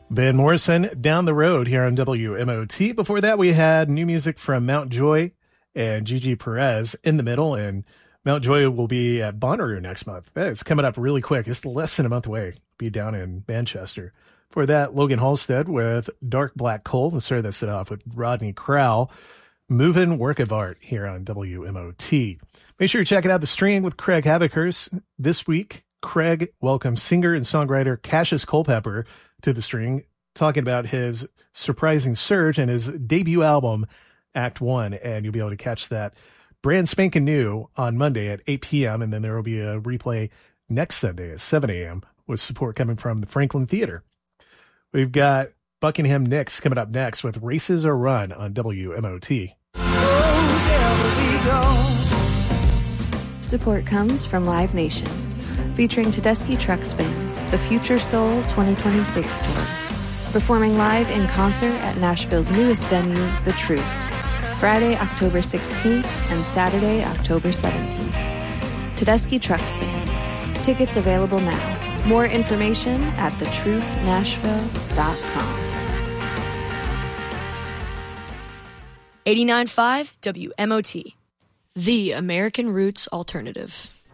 Van Morrison, Down the Road here on WMOT. Before that, we had new music from Mount Joy and Gigi Perez, In the Middle. And Mount Joy will be at Bonnaroo next month. It's coming up really quick. It's less than a month away. Be down in Manchester. For that, Logan Halstead with Dark Black Coal. And started that set off with Rodney Crowell, Moving Work of Art here on WMOT. Make sure you're checking out the stream with Craig Havockhurst. This week, Craig welcomes singer and songwriter Cassius Culpepper to the string, talking about his surprising surge and his debut album, Act One. And you'll be able to catch that brand spanking new on Monday at 8 p.m. And then there will be a replay next Sunday at 7 a.m. with support coming from the Franklin Theater. We've got Buckingham Nicks coming up next with Races Are Run on WMOT. Support comes from Live Nation, featuring Tedeschi Trucks Band, the Future Soul 2026 tour, performing live in concert at Nashville's newest venue, The Truth, Friday, October 16th and Saturday, October 17th. Tedeschi Trucks Band. Tickets available now. More information at thetruuthnashville.com. 89.5 WMOT, the American Roots Alternative.